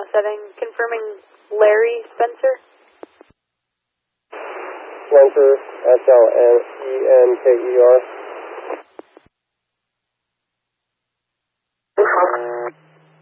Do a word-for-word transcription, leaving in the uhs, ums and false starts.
setting, confirming Larry Spencer. Spencer, S L E N K E R.